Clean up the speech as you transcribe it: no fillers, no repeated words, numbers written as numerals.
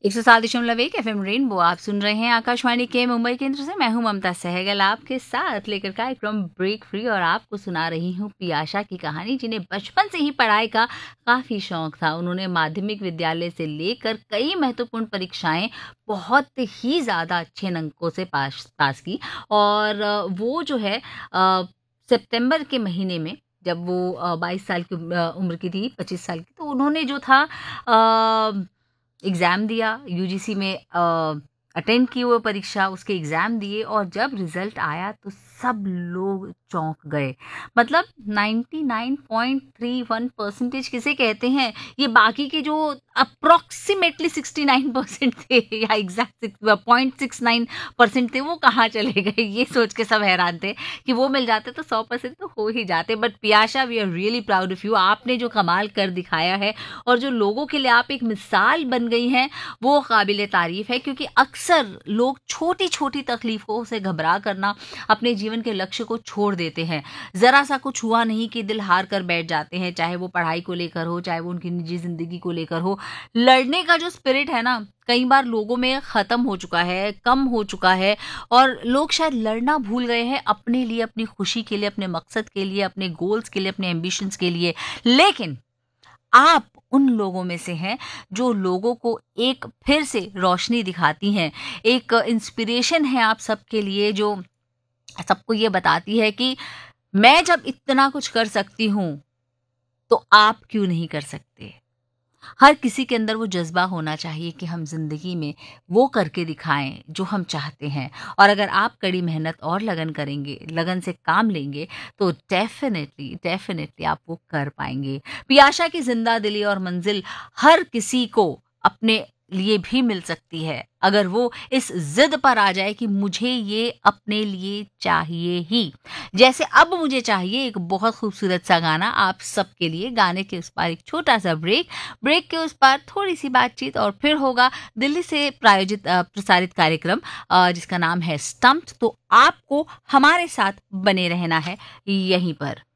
107.1 FM rainbow आप सुन रहे हैं आकाशवाणी के मुंबई केंद्र से। मैं हूं ममता सहगल आपके साथ लेकर कार्यक्रम ब्रेक फ्री और आपको सुना रही हूं पियाशा की कहानी, जिन्हें बचपन से ही पढ़ाई का काफ़ी शौक था। उन्होंने माध्यमिक विद्यालय से लेकर कई महत्वपूर्ण परीक्षाएं बहुत ही ज़्यादा अच्छे अंकों से पास की। और वो जो है सितंबर के महीने में, जब वो 22 साल की उम्र की थी, 25 साल की, तो उन्होंने जो था एग्ज़ाम दिया यूजीसी में, अटेंड की वो परीक्षा, उसके एग्ज़ाम दिए और जब रिज़ल्ट आया तो सब लोग चौंक गए। मतलब 99.31% किसे कहते हैं, ये बाकी के जो अप्रॉक्सीमेटली 69% थे या एग्जैक्ट 0.69% थे, वो कहाँ चले गए, ये सोच के सब हैरान थे कि वो मिल जाते तो 100% तो हो ही जाते। But पियाशा, we are really proud of you. आपने जो कमाल कर दिखाया है और जो लोगों के लिए आप एक मिसाल बन गई हैं, वो काबिले तारीफ है। क्योंकि अक्सर लोग छोटी छोटी तकलीफों से घबरा करना अपने जीवन के लक्ष्य को छोड़ देते हैं। जरा सा कुछ हुआ नहीं कि दिल हार कर बैठ जाते हैं, चाहे वो पढ़ाई को लेकर हो, चाहे वो उनकी निजी जिंदगी को लेकर हो। लड़ने का जो स्पिरिट है ना, कई बार लोगों में खत्म हो चुका है, कम हो चुका है। और लोग शायद लड़ना भूल गए हैं अपने लिए, अपनी खुशी के लिए, अपने मकसद के लिए, अपने गोल्स के लिए, अपने एम्बिशंस के लिए। लेकिन आप उन लोगों में से हैं जो लोगों को एक फिर से रोशनी दिखाती हैं, एक इंस्पिरेशन है आप सबके लिए, जो सबको ये बताती है कि मैं जब इतना कुछ कर सकती हूँ तो आप क्यों नहीं कर सकते। हर किसी के अंदर वो जज्बा होना चाहिए कि हम जिंदगी में वो करके दिखाएं जो हम चाहते हैं। और अगर आप कड़ी मेहनत और लगन करेंगे, लगन से काम लेंगे, तो डेफिनेटली डेफिनेटली आप वो कर पाएंगे। पियाशा की जिंदा दिली और मंजिल हर किसी को अपने लिए भी मिल सकती है, अगर वो इस जिद पर आ जाए कि मुझे ये अपने लिए चाहिए ही। जैसे अब मुझे चाहिए, एक बहुत खूबसूरत सा गाना आप सबके लिए। गाने के उस पार एक छोटा सा ब्रेक, ब्रेक के उस पार थोड़ी सी बातचीत और फिर होगा दिल्ली से प्रायोजित प्रसारित कार्यक्रम जिसका नाम है स्टम्प्ड। तो आपको हमारे साथ बने रहना है यहीं पर।